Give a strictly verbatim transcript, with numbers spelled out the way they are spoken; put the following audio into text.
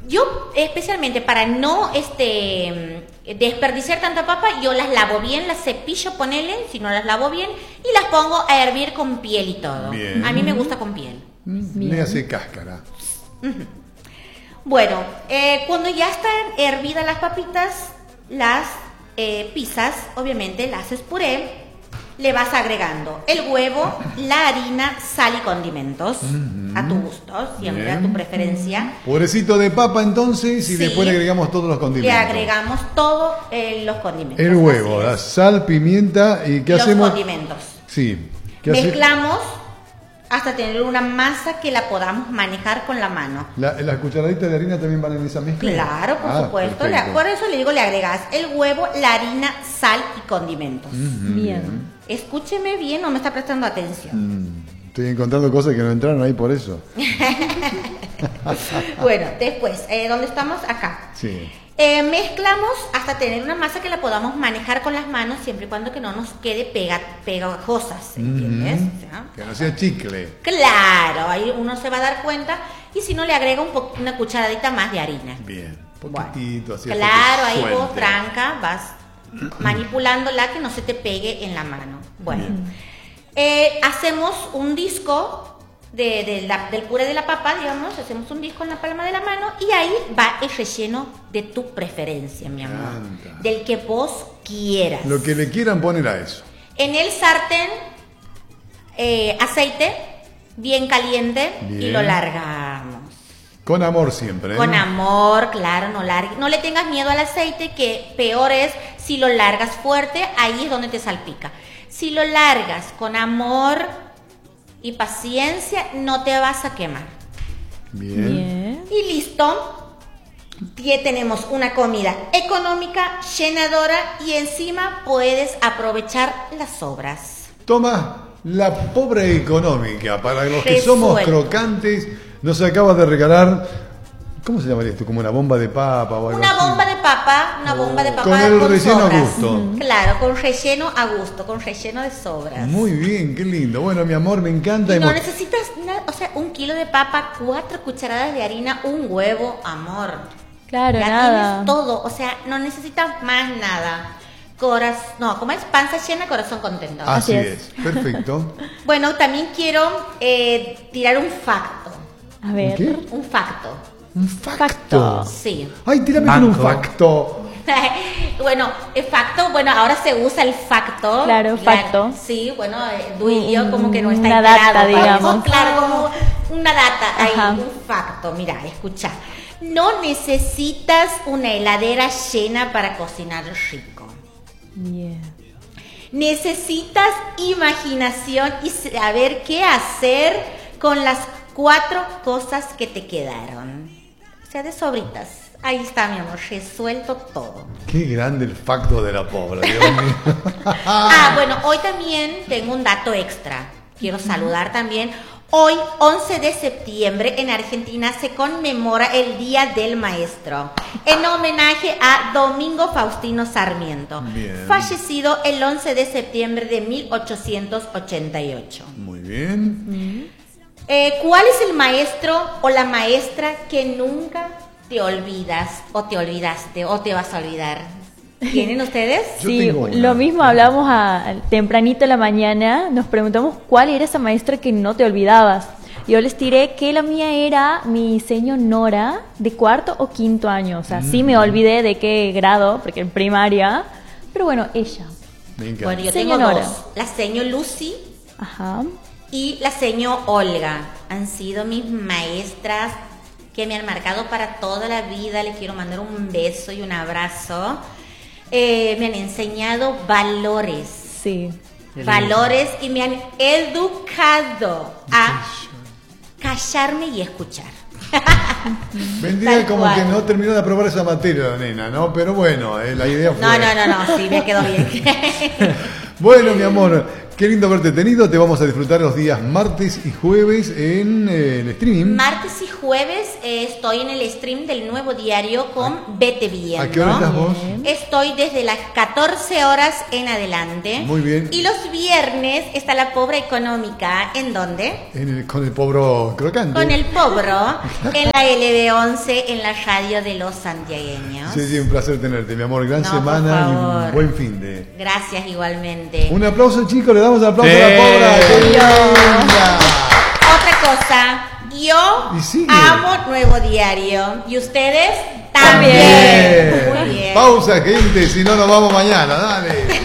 yo especialmente para no este desperdiciar tanta papa, yo las lavo bien, las cepillo, ponele, si no las lavo bien, y las pongo a hervir con piel y todo. Bien. A mí me gusta con piel. Le hace cáscara. Uh-huh. Bueno, eh, cuando ya están hervidas las papitas, las eh, pisas, obviamente, las haces puré. Le vas agregando el huevo, la harina, sal y condimentos, uh-huh. a tu gusto, siempre Bien. a tu preferencia. Purecito de papa entonces y sí. después le agregamos todos los condimentos. Le agregamos todos eh, los condimentos. El huevo, la sal, pimienta y ¿qué los hacemos? Los condimentos. Sí. ¿Qué Mezclamos hace? hasta tener una masa que la podamos manejar con la mano. ¿La, ¿Las cucharaditas de harina también van en esa mezcla? Claro, por ah, supuesto. Le, por eso le digo, le agregas el huevo, la harina, sal y condimentos. Mm-hmm. Bien. Escúcheme bien, no me está prestando atención. Mm, estoy encontrando cosas que no entraron ahí por eso. Bueno, después, eh, ¿dónde estamos? Acá. Sí. Eh, mezclamos hasta tener una masa que la podamos manejar con las manos, siempre y cuando que no nos quede pega, pegajosa, ¿entiendes? Mm-hmm. O sea, que no sea chicle. Claro, ahí uno se va a dar cuenta y si no le agrega un po- una cucharadita más de harina. Bien, poquitito, bueno, así. Claro, ahí suelte. Vos tranca, vas manipulándola que no se te pegue en la mano. Bueno, eh, hacemos un disco de, de la, del puré de la papa, digamos, hacemos un disco en la palma de la mano y ahí va el relleno de tu preferencia, mi amor. Canta. Del que vos quieras. Lo que le quieran poner a eso. En el sartén, eh, aceite bien caliente bien. Y lo largamos. Con amor siempre, ¿eh? Con amor, claro, no largue, no le tengas miedo al aceite, que peor es si lo largas fuerte, ahí es donde te salpica. Si lo largas con amor y paciencia, no te vas a quemar. Bien. Bien. Y listo. Ya tenemos una comida económica, llenadora y encima puedes aprovechar las sobras. Toma, la pobre económica, para los que Resuelto. Somos crocantes. Nos acaba de regalar, ¿cómo se llamaría esto? Como una bomba de papa o algo Una así. bomba de papa, una bomba de papa con el con relleno sobras. a gusto. Mm. Claro, con relleno a gusto, con relleno de sobras. Muy bien, qué lindo. Bueno, mi amor, me encanta. Y no hemos... necesitas nada, o sea, un kilo de papa, cuatro cucharadas de harina, un huevo, amor. Claro, ya nada. tienes todo, o sea, no necesitas más nada. Coraz... No, como es panza llena, corazón contento. Así, Así es. es, perfecto. Bueno, también quiero eh, tirar un facto. A ver. ¿Qué? Un facto. ¿Un facto? facto. Sí. Ay, tírame con un facto. Bueno, el facto, bueno, ahora se usa el facto. Claro, facto. La, sí, bueno, Duilio como que no está una enterado. Data, digamos. ¿no? Claro, como una data. Ahí, Ajá. un facto. Mira, escucha. No necesitas una heladera llena para cocinar rico. Yeah. Necesitas imaginación y saber qué hacer con las cuatro cosas que te quedaron. O sea, de sobritas. Ahí está, mi amor, resuelto todo. Qué grande el facto de la pobre, Dios mío. Ah, bueno, hoy también tengo un dato extra. Quiero saludar también. Hoy, once de septiembre, en Argentina se conmemora el Día del Maestro, en homenaje a Domingo Faustino Sarmiento, bien. Fallecido el once de septiembre de mil ochocientos ochenta y ocho. Muy bien. Mm. Eh, ¿Cuál es el maestro o la maestra que nunca te olvidas o te olvidaste o te vas a olvidar? ¿Tienen ustedes? Sí, lo mismo hablamos a, tempranito en la mañana, nos preguntamos cuál era esa maestra que no te olvidabas. Yo les tiré que la mía era mi seño Nora, de cuarto o quinto año. O sea, mm. sí me olvidé de qué grado, porque en primaria, pero bueno, ella. Bueno, yo seño tengo Nora. dos, la seño Lucy. Ajá. Y la seño Olga. Han sido mis maestras que me han marcado para toda la vida. Les quiero mandar un beso y un abrazo. Eh, me han enseñado valores. Sí. Valores y me han educado a callarme y escuchar. Vendría como cual. Que no terminó de aprobar esa materia, la nena, ¿no? Pero bueno, eh, la idea fue... No, no, no, no, sí, me quedó bien. Bueno, mi amor, qué lindo haberte tenido. Te vamos a disfrutar los días martes y jueves en eh, el streaming. Martes y jueves eh, estoy en el stream del Nuevo Diario con Vete Viendo. ¿A qué hora estás vos? Estoy desde las catorce horas en adelante. Muy bien. Y los viernes está la Pobra Económica. ¿En dónde? En el, con el Pobro Crocante. Con el Pobro, en la L B once, en la radio de los santiagueños. Sí, sí, un placer tenerte, mi amor. Gran No, por semana y favor. un buen fin de. Gracias igualmente. Un aplauso, chicos. Le damos el aplauso Sí. a la Pobra. ¡Qué linda! Otra cosa, yo Y sigue. amo Nuevo Diario. ¿Y ustedes? También. Muy bien. Pausa, gente, si no nos vamos mañana. Dale.